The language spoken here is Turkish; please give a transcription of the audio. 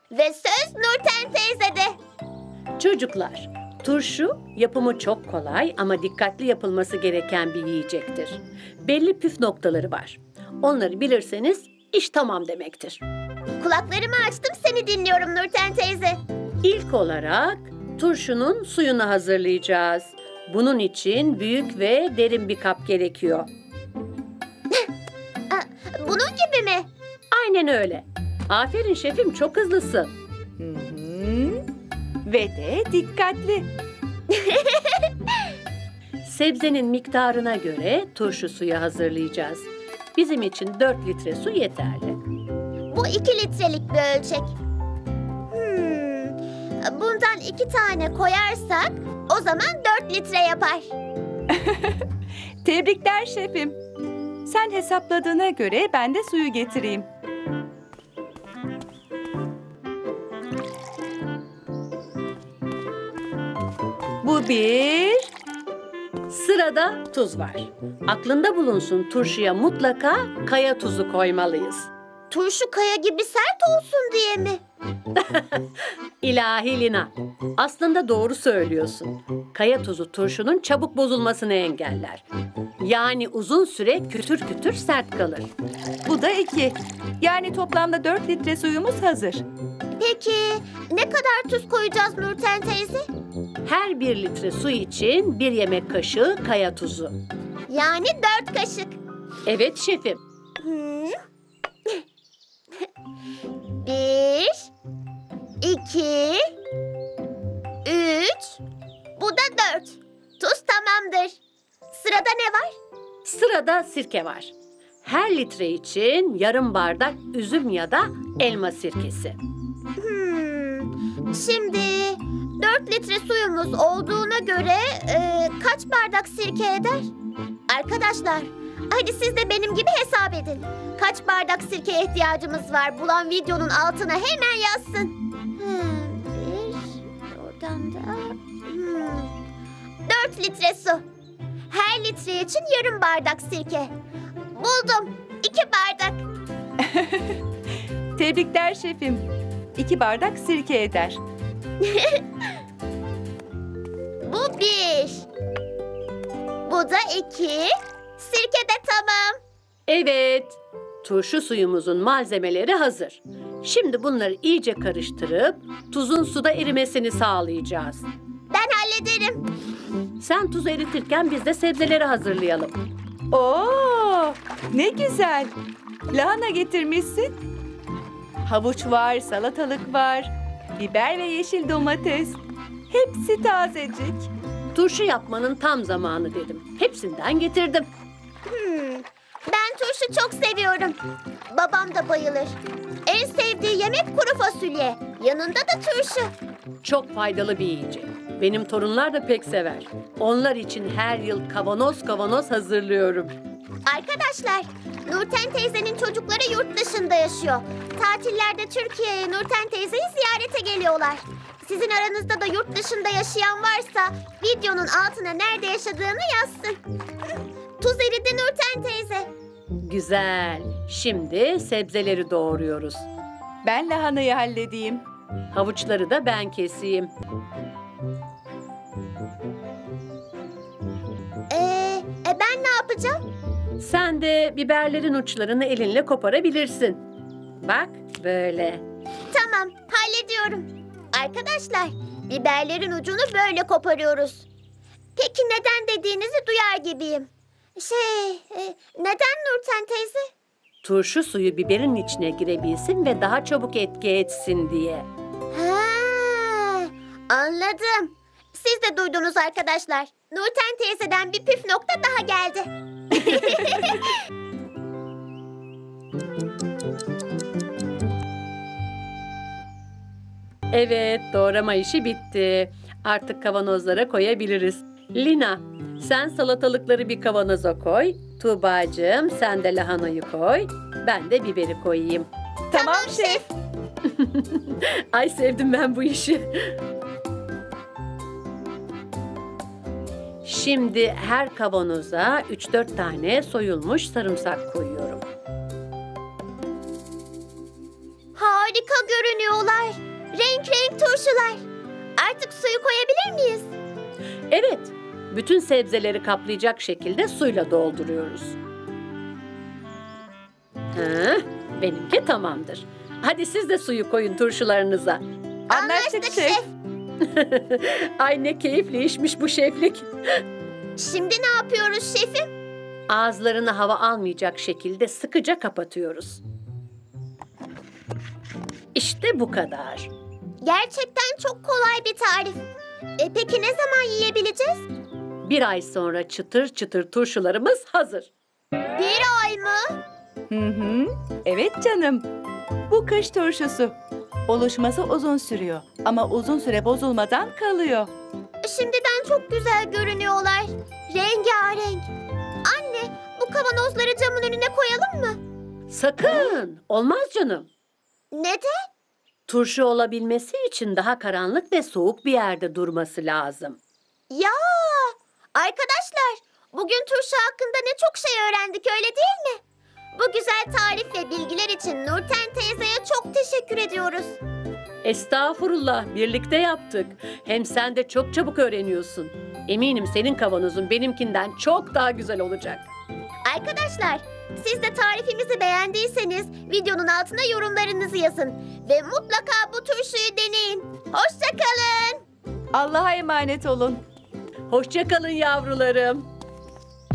Ve söz Nurten teyzede. Çocuklar, turşu yapımı çok kolay ama dikkatli yapılması gereken bir yiyecektir. Belli püf noktaları var. Onları bilirseniz iş tamam demektir. Kulaklarımı açtım, seni dinliyorum Nurten teyze. İlk olarak turşunun suyunu hazırlayacağız. Bunun için büyük ve derin bir kap gerekiyor. Bunun gibi mi? Aynen öyle. Aferin şefim, çok hızlısın. Ve de dikkatli. Sebzenin miktarına göre turşu suyu hazırlayacağız. Bizim için 4 litre su yeterli. Bu 2 litrelik bir ölçek. Bundan 2 tane koyarsak o zaman 4 litre yapar. Tebrikler şefim. Sen hesapladığına göre ben de suyu getireyim. Bu bir. Sırada tuz var. Aklında bulunsun, turşuya mutlaka kaya tuzu koymalıyız. Turşu kaya gibi sert olsun diye mi? İlahi Lina, aslında doğru söylüyorsun. Kaya tuzu turşunun çabuk bozulmasını engeller. Yani uzun süre kütür kütür sert kalır. Bu da 2. Yani toplamda 4 litre suyumuz hazır. Peki ne kadar tuz koyacağız Nurten teyze? Her 1 litre su için 1 yemek kaşığı kaya tuzu. Yani 4 kaşık. Evet şefim. 1, 2, 3, bu da 4. Tuz tamamdır. Sırada ne var? Sırada sirke var. Her litre için yarım bardak üzüm ya da elma sirkesi. Şimdi 4 litre suyumuz olduğuna göre kaç bardak sirke eder? Arkadaşlar, hadi siz de benim gibi hesap edin. Kaç bardak sirkeye ihtiyacımız var? Bulan videonun altına hemen yazsın. Oradan da... 4 litre su. Her litre için yarım bardak sirke. Buldum. 2 bardak. Tebrikler şefim. 2 bardak sirke eder. Bu 1. Bu da 2. Sirke de tamam. Evet, turşu suyumuzun malzemeleri hazır. Şimdi bunları iyice karıştırıp tuzun suda erimesini sağlayacağız. Ben hallederim. Sen tuzu eritirken biz de sebzeleri hazırlayalım. Oo, ne güzel. Lahana getirmişsin. Havuç var, salatalık var, biber ve yeşil domates. Hepsi tazecik. Turşu yapmanın tam zamanı dedim. Hepsinden getirdim. Ben turşu çok seviyorum. Babam da bayılır. En sevdiği yemek kuru fasulye. Yanında da turşu. Çok faydalı bir yiyecek. Benim torunlar da pek sever. Onlar için her yıl kavanoz kavanoz hazırlıyorum. Arkadaşlar, Nurten teyzenin çocukları yurt dışında yaşıyor. Tatillerde Türkiye'ye Nurten teyzeyi ziyarete geliyorlar. Sizin aranızda da yurt dışında yaşayan varsa videonun altına nerede yaşadığını yazsın. Tuz eridi Nurten teyze. Güzel. Şimdi sebzeleri doğruyoruz. Ben lahanayı halledeyim. Havuçları da ben keseyim. Ben ne yapacağım? Sen de biberlerin uçlarını elinle koparabilirsin. Bak böyle. Tamam, hallediyorum. Arkadaşlar, biberlerin ucunu böyle koparıyoruz. Peki neden dediğinizi duyar gibiyim. Neden Nurten teyze? Turşu suyu biberin içine girebilsin ve daha çabuk etki etsin diye. Ha, anladım. Siz de duydunuz arkadaşlar. Nurten teyzeden bir püf nokta daha geldi. Evet, doğrama işi bitti. Artık kavanozlara koyabiliriz. Lina, sen salatalıkları bir kavanoza koy. Tuğbacığım, sen de lahanayı koy. Ben de biberi koyayım. Tamam şef. Ay sevdim ben bu işi. Şimdi her kavanoza 3-4 tane soyulmuş sarımsak koyuyorum. Harika. Harika görünüyorlar. Renk renk turşular. Artık suyu koyabilir miyiz? Evet, bütün sebzeleri kaplayacak şekilde suyla dolduruyoruz. Benimki tamamdır. Hadi siz de suyu koyun turşularınıza. Anlaştık şef. Ay ne keyifli işmiş bu şeflik. Şimdi ne yapıyoruz şefim? Ağızlarını hava almayacak şekilde sıkıca kapatıyoruz. İşte bu kadar. Gerçekten çok kolay bir tarif. Peki ne zaman yiyebileceğiz? 1 ay sonra çıtır çıtır turşularımız hazır. 1 ay mı? Hı. Evet canım. Bu kış turşusu. Oluşması uzun sürüyor ama uzun süre bozulmadan kalıyor. Şimdiden çok güzel görünüyorlar. Rengarenk. Anne, bu kavanozları camın önüne koyalım mı? Sakın! Olmaz canım. Neden? Turşu olabilmesi için daha karanlık ve soğuk bir yerde durması lazım. Ya! Arkadaşlar, bugün turşu hakkında ne çok şey öğrendik öyle değil mi? Bu güzel tarif ve bilgiler için Nurten teyzeye çok teşekkür ediyoruz. Estağfurullah, birlikte yaptık. Hem sen de çok çabuk öğreniyorsun. Eminim senin kavanozun benimkinden çok daha güzel olacak. Arkadaşlar, siz de tarifimizi beğendiyseniz videonun altına yorumlarınızı yazın. Ve mutlaka bu turşuyu deneyin. Hoşça kalın. Allah'a emanet olun. Hoşça kalın yavrularım.